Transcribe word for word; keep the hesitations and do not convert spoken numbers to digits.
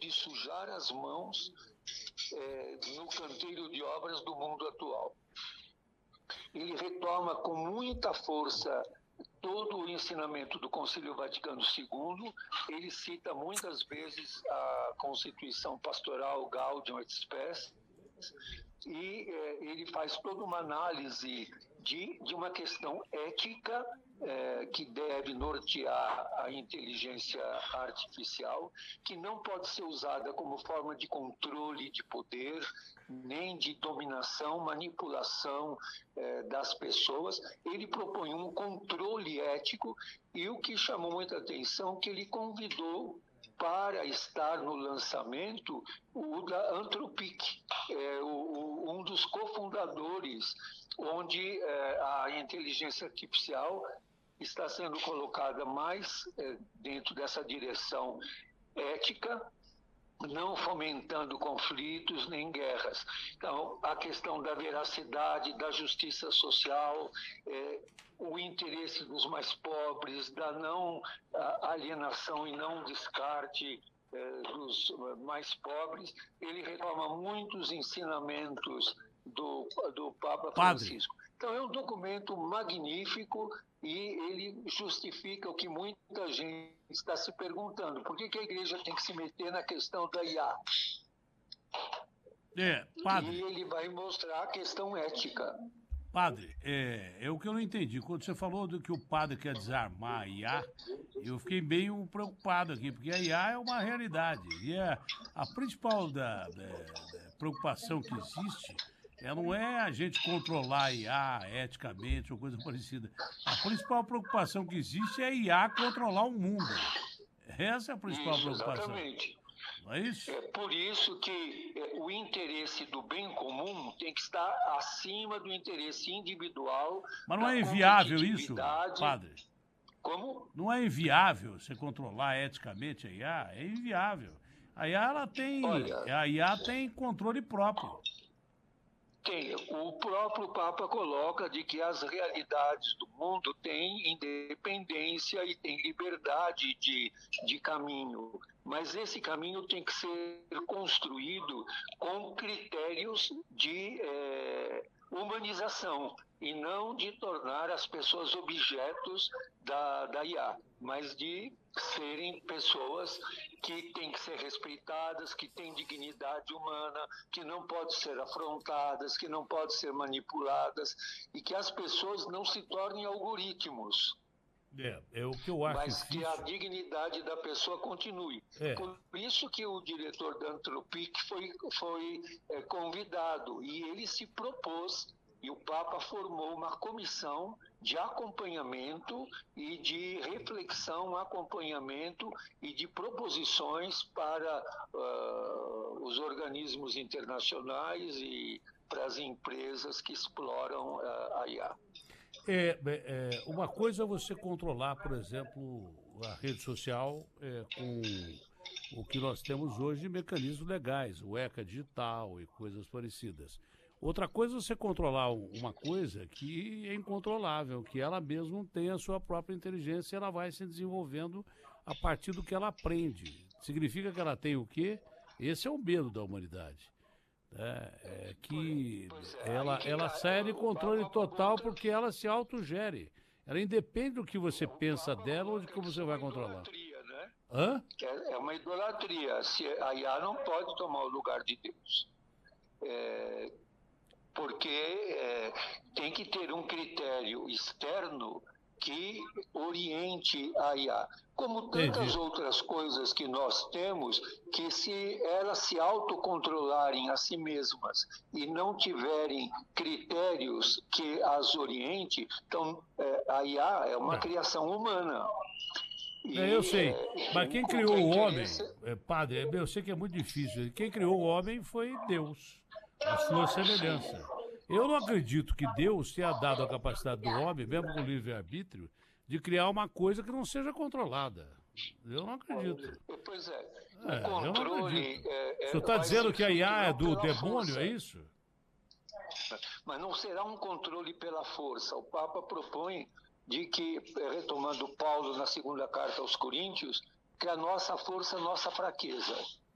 de sujar as mãos é, no canteiro de obras do mundo atual. Ele retoma com muita força todo o ensinamento do Concílio Vaticano segundo, ele cita muitas vezes a Constituição Pastoral Gaudium et Spes, e eh, ele faz toda uma análise de, de uma questão ética eh, que deve nortear a inteligência artificial, que não pode ser usada como forma de controle de poder, nem de dominação, manipulação eh, das pessoas. Ele propõe um controle ético, e o que chamou muita atenção é que ele convidou para estar no lançamento o da Anthropic, é, o, o, um dos cofundadores, onde é, a inteligência artificial está sendo colocada mais é, dentro dessa direção ética, não fomentando conflitos nem guerras. Então, a questão da veracidade, da justiça social, é, o interesse dos mais pobres, da não alienação e não descarte eh, dos mais pobres, ele retoma muitos ensinamentos do, do Papa Francisco. Padre. Então é um documento magnífico e ele justifica o que muita gente está se perguntando. Por que, que a igreja tem que se meter na questão da I A? É, padre. E ele vai mostrar a questão ética. Padre, é, é o que eu não entendi. Quando você falou do que o padre quer desarmar a I A, eu fiquei meio preocupado aqui, porque a I A é uma realidade. E é a principal da, da, da preocupação que existe é, não é a gente controlar a I A eticamente ou coisa parecida. A principal preocupação que existe é a I A controlar o mundo. Essa é a principal Isso, preocupação. Exatamente. Não é isso? É por isso que o interesse do bem comum tem que estar acima do interesse individual. Mas não é inviável isso, padre? Como? Não é inviável você controlar eticamente a I A? É inviável. A I A, ela tem, Olha, a I A tem controle próprio. Tem. O próprio Papa coloca de que as realidades do mundo têm independência e têm liberdade de, de caminho. Mas esse caminho tem que ser construído com critérios de é, humanização e não de tornar as pessoas objetos da, da I A, mas de serem pessoas que têm que ser respeitadas, que têm dignidade humana, que não podem ser afrontadas, que não podem ser manipuladas e que as pessoas não se tornem algoritmos. É, é o que eu acho Mas difícil. Que a dignidade da pessoa continue. É. Por isso que o diretor da Anthropic foi, foi é, convidado e ele se propôs, e o Papa formou uma comissão de acompanhamento e de reflexão, acompanhamento e de proposições para uh, os organismos internacionais e para as empresas que exploram uh, a I A. É, é, uma coisa é você controlar, por exemplo, a rede social é, com o que nós temos hoje de mecanismos legais, o ECA digital e coisas parecidas. Outra coisa é você controlar uma coisa que é incontrolável, que ela mesma tem a sua própria inteligência e ela vai se desenvolvendo a partir do que ela aprende. Significa que ela tem o quê? Esse é o medo da humanidade. É, é que ela, ela sai de controle total porque ela se autogere. Ela independe do que você pensa dela ou de como você vai controlar. Hã? É uma idolatria. A I A não pode tomar o lugar de Deus. É, porque é, tem que ter um critério externo que oriente a I A. Como tantas Entendi. outras coisas que nós temos, que se elas se autocontrolarem a si mesmas e não tiverem critérios que as oriente, então é, a I A é uma é. criação humana. E, é, eu sei, é, mas quem criou o homem, é, padre, eu sei que é muito difícil, quem criou o homem foi Deus, a sua semelhança. Eu não acredito que Deus tenha dado a capacidade do homem, mesmo com o livre-arbítrio, de criar uma coisa que não seja controlada. Eu não acredito. Pois é. é o eu não acredito. É, é, o senhor está dizendo que a I A é do demônio, força. É isso? Mas não será um controle pela força. O Papa propõe de que, retomando Paulo na segunda carta aos Coríntios, que a nossa força, a nossa fraqueza.